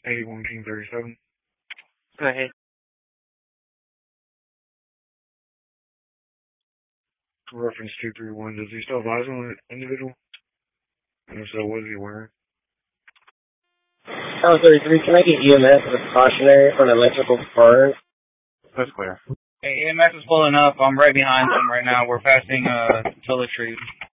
81 King 37. Go ahead. Reference 231. Does he still have eyes on the individual? And if so, what is he wearing? Oh, 33, can I get EMS with cautionary for an electrical burn? That's clear. Hey, EMS is pulling up. I'm right behind them right now. We're passing Tully Street.